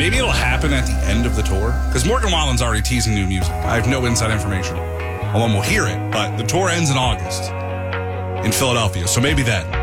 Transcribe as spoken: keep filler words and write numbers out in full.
Maybe it'll happen at the end of the tour, because Morgan Wallen's already teasing new music. I have no inside information. Although we'll hear it, but the tour ends in August in Philadelphia, so maybe then.